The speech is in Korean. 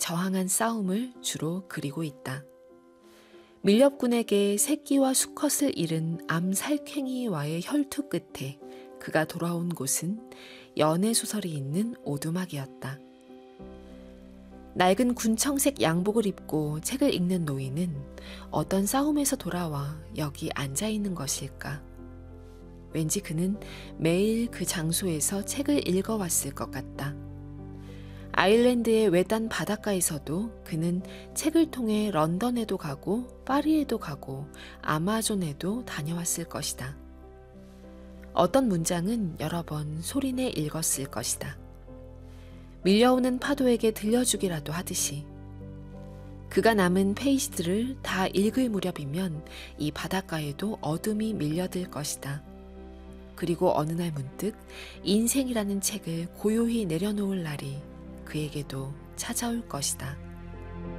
저항한 싸움을 주로 그리고 있다. 밀렵군에게 새끼와 수컷을 잃은 암살쾡이와의 혈투 끝에 그가 돌아온 곳은 연애소설이 있는 오두막이었다. 낡은 군청색 양복을 입고 책을 읽는 노인은 어떤 싸움에서 돌아와 여기 앉아있는 것일까? 왠지 그는 매일 그 장소에서 책을 읽어왔을 것 같다. 아일랜드의 외딴 바닷가에서도 그는 책을 통해 런던에도 가고 파리에도 가고 아마존에도 다녀왔을 것이다. 어떤 문장은 여러 번 소리내 읽었을 것이다. 밀려오는 파도에게 들려주기라도 하듯이. 그가 남은 페이지들을 다 읽을 무렵이면 이 바닷가에도 어둠이 밀려들 것이다. 그리고 어느 날 문득 인생이라는 책을 고요히 내려놓을 날이 그에게도 찾아올 것이다.